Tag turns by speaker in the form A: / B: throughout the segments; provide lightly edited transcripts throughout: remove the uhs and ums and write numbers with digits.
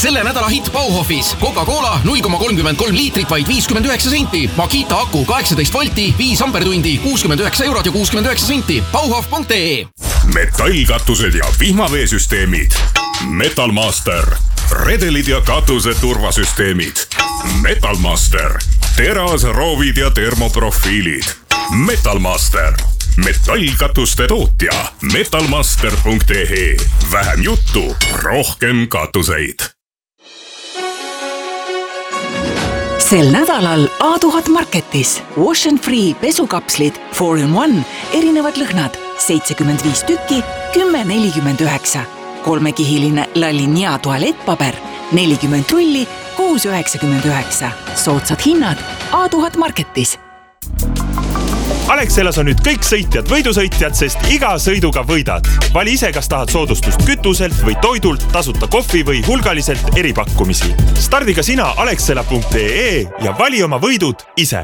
A: Selle nädala hitt Bauhofis. Coca-Cola 0,33 liitrit vaid 59 senti. Makita aku 18 volti, 5 ampertundi, 69 eurot ja 69 senti. Bauhof.ee.
B: Metallkatused ja vihmaveesüsteemid. Metalmaster. Redelid ja katuse turvasüsteemid. Metalmaster. Terasroovid ja termoprofiilid. Metalmaster. Metallkatuste tootja. Metalmaster.ee. Vähem juttu, rohkem katuseid.
C: Sel nädalal A1000 Marketis Wash and Free pesukapslid 4-in-1 erinevad lõhnad 75 tükki 10,49. Kolmekihiline Lalinia tualettpaber 40 rulli 6,99. Soodsad hinnad A1000 Marketis.
D: Alexelas on nüüd kõik sõitjad võidusõitjad, sest iga sõiduga võidad. Vali ise, kas tahad soodustust kütuselt või toidult, tasuta kohvi või hulgaliselt eripakkumisi. Stardiga sina alexela.ee ja vali oma võidud ise.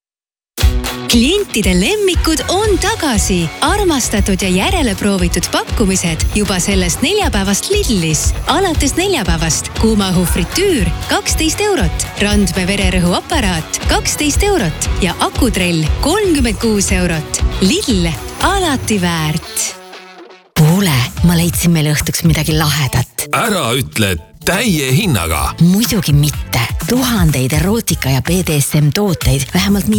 E: Klientide lemmikud on tagasi. Armastatud ja järele proovitud pakkumised juba sellest neljapäevast Lidlis. Alates neljapäevast kuumaõhu fritüür 12 eurot, Randme vererõhuaparaat 12 eurot ja akutrell 36 eurot. Lidl, alati väärt.
F: Kuule, ma leidsin meile õhtuks midagi lahedat.
G: Ära ütle täie hinnaga.
F: Muidugi mitte. Tuhandeid erootika ja BDSM tooteid vähemalt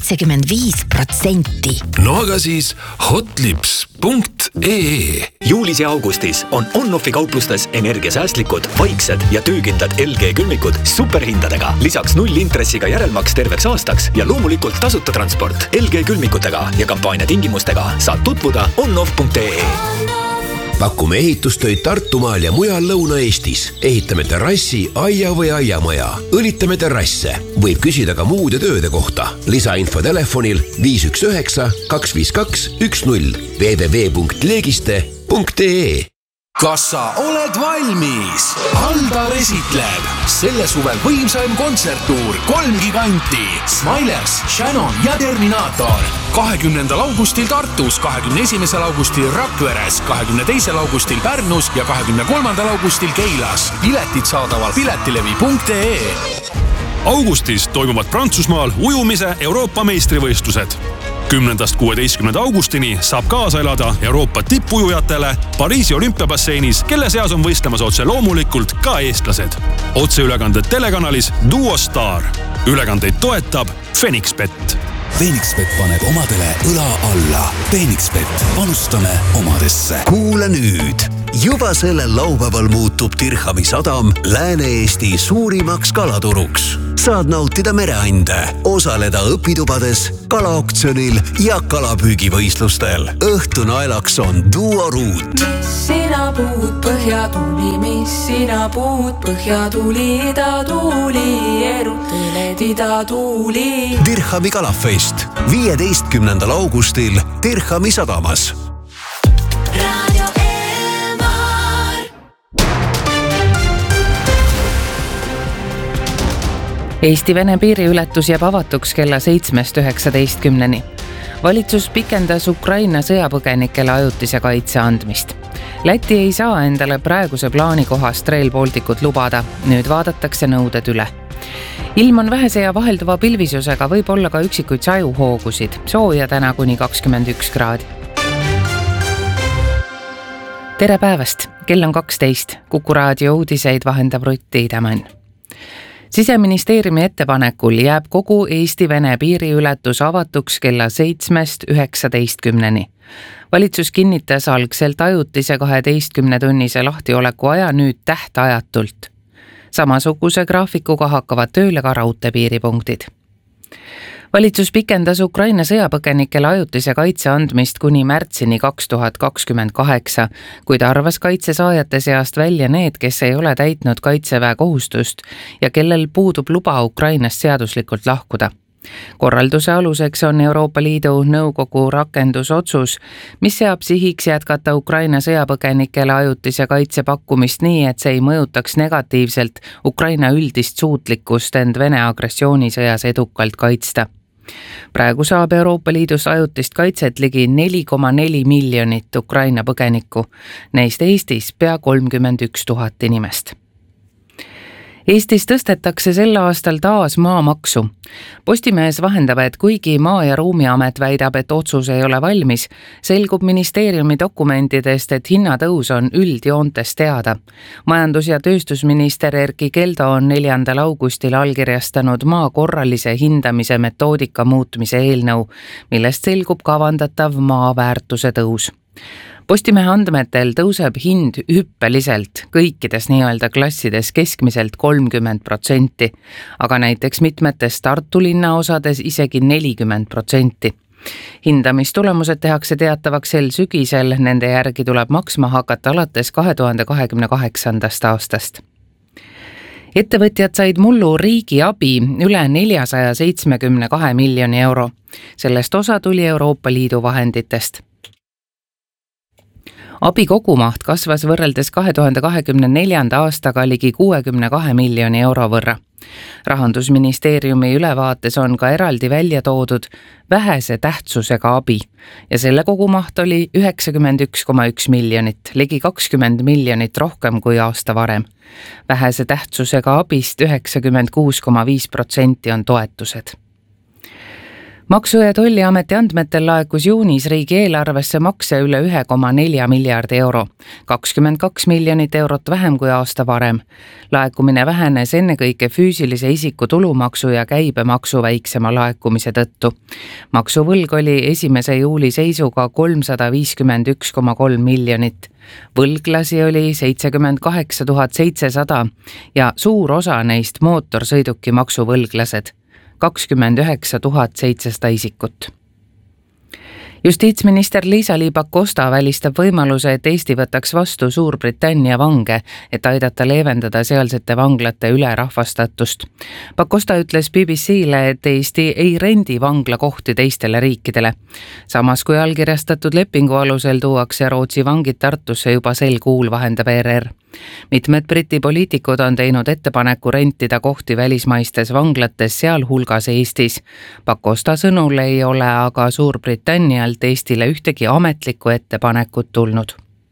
F: -75%.
G: No aga siis hotlips.ee.
H: Juulis ja augustis on On-Offi kauplustes energiasäästlikud, vaiksed ja töökindlad LG külmikud superhindadega. Lisaks 0 intressiga järelmaks terveks aastaks ja loomulikult tasuta transport LG külmikutega ja kampaania tingimustega saad tutvuda onoff.ee.
I: Pakume ehitustöid Tartumaal ja mujal Lõuna-Eestis. Ehitame terrassi, aia või aiamaja. Õlitame terrasse. Võib küsida ka muude tööde kohta. Lisainfo telefonil 519 252 10 www.legiste.ee.
A: Kas sa oled valmis? Aldar esitleb selle suvel võimsaim kontserttuur 3 giganti. Smilers, Shannon ja Terminator. 20. augustil Tartus, 21. augustil Rakveres, 22. augustil Pärnus ja 23. augustil Keilas. Piletid saadaval piletilevi.ee.
J: Augustis toimuvad Prantsusmaal ujumise Euroopa meistrivõistlused. 10.–16. augustini saab kaasa elada Euroopa tippujujatele Pariisi olümpiabasseinis, kelle seas on võistlemas otse loomulikult ka eestlased. Otseülekanded telekanalis Duo Star. Ülekandeid toetab Phoenixbet.
K: Phoenixbet paneb omadele õla alla. Phoenixbet, panustame omadesse.
L: Kuule nüüd. Juba sellel laupäeval muutub Dirhami sadam Lääne-Eesti suurimaks kalaturuks. Saad nautida mereande, osaleda õpitubades, kalaaktsionil ja kalapüügivõistlustel. Õhtu naelaks on Duo Route.
M: Mis sina puud põhjatuli, mis sina puud põhjatuli, idatuuli, erutõled idatuuli.
L: Dirhami kalafest 15. augustil Dirhami sadamas.
N: Eesti-Vene piiriületus jääb avatuks kella 7-19. Valitsus pikendas Ukraina sõjapõgenikele ajutise kaitse andmist. Läti ei saa endale praeguse plaani kohast Rail Balticut lubada. Nüüd vaadatakse nõuded üle. Ilm on vähese ja vahelduva pilvisusega, võib olla ka üksikuid sajuhoogusid. Sooja täna kuni 21 kraadi. Tere päevast! Kell on 12. Kuku raadio uudiseid vahendab Rutt Tiidemann. Siseministeeriumi ettepanekul jääb kogu Eesti-Vene piiriületus avatuks kella 7-19. Valitsus kinnitas algselt ajutise 12-tunnise lahtioleku aja nüüd tähtajatult. Samasuguse graafikuga hakkavad tööle ka raudteepiiripunktid. Valitsus pikendas Ukraina sõjapõgenikele ajutise kaitse andmist kuni märtsini 2028, kuid arvas kaitsesaajate seast välja need, kes ei ole täitnud kaitseväe kohustust ja kellel puudub luba Ukrainast seaduslikult lahkuda. Korralduse aluseks on Euroopa Liidu Nõukogu rakendusotsus, mis seab sihiks jätkata Ukraina sõjapõgenikele ajutise kaitse pakkumist nii, et see ei mõjutaks negatiivselt Ukraina üldist suutlikkust end Vene agressioonisõjas edukalt kaitsta. Praegu saab Euroopa Liidus ajutist kaitset ligi 4,4 miljonit Ukraina põgenikku, neist Eestis pea 31 000 inimest. Eestis tõstetakse sel aastal taas maamaksu. Postimehes vahendab, et kuigi Maa- ja Ruumiamet väidab, et otsus ei ole valmis, selgub ministeeriumi dokumentidest, et hinnatõus on üldjoontes teada. Majandus- ja tööstusminister Erkki Keldo on 4. augustil allkirjastanud maa korralise hindamise metoodika muutmise eelnõu, millest selgub kavandatav maa väärtuse tõus. Postimehe andmetel tõuseb hind hüppeliselt kõikides nii-öelda klassides keskmiselt 30%, aga näiteks mitmetes Tartu linna osades isegi 40%. Hindamistulemused tehakse teatavaks sel sügisel, nende järgi tuleb maksma hakata alates 2028. aastast. Ettevõtjad said mullu riigi abi üle 472 miljoni euro. Sellest osa tuli Euroopa Liidu vahenditest. Abi kogumaht kasvas võrreldes 2024. aastaga ligi 62 miljoni euro võrra. Rahandusministeeriumi ülevaates on ka eraldi välja toodud vähese tähtsusega abi ja selle kogumaht oli 91,1 miljonit, ligi 20 miljonit rohkem kui aasta varem. Vähese tähtsusega abist 96,5% on toetused. Maksu- ja Tolliameti andmetel laekus juunis riigieelarvesse makse üle 1,4 miljardi euro, 22 miljonit eurot vähem kui aasta varem. Laekumine vähenes ennekõike füüsilise isiku tulumaksu ja käibemaksu väiksema laekumise tõttu. Maksuvõlg oli 1. juuli seisuga 351,3 miljonit. Võlglasi oli 78 700 ja suur osa neist mootorsõiduki maksuvõlglased. 29 700 isikut. Justiitsminister Liisa-Ly Pakosta välistab võimaluse, et Eesti võtaks vastu Suurbritannia vange, et aidata leevendada sealsete vanglate ülerahvastatust. Pakosta ütles BBC-le, et Eesti ei rendi vanglakohti teistele riikidele. Samas kui allkirjastatud lepingu alusel tuuakse Rootsi vangid Tartusse juba sel kuul, vahendab ERR. Mitmed Briti poliitikud on teinud ettepaneku rentida kohti välismaistes vanglates, sealhulgas Eestis. Pakosta sõnul ei ole aga Suurbritannialt Eestile ühtegi ametlikku ettepanekut tulnud.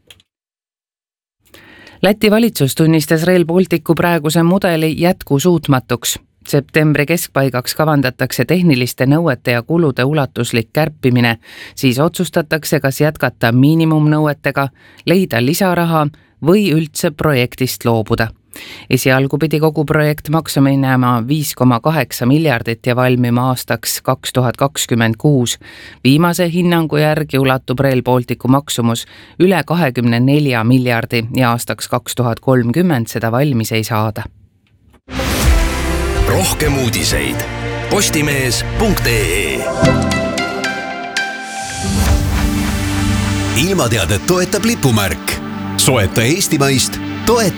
N: Läti valitsus tunnistas Rail Balticu praeguse mudeli jätkusuutmatuks. Septembri keskpaigaks kavandatakse tehniliste nõuete ja kulude ulatuslik kärpimine, siis otsustatakse, kas jätkata miinimumnõuetega, leida lisaraha või üldse projektist loobuda. Esialgu pidi kogu projekt maksma minema 5,8 miljardit ja valmima aastaks 2026. Viimase hinnangu järgi ulatub Rail Balticu maksumus üle 24 miljardi ja aastaks 2030 seda valmis ei saada.
G: Rohkem uudiseid postimees.ee.
L: Ilmateadet toetab lipumärk. Soeta eestimaist, toeta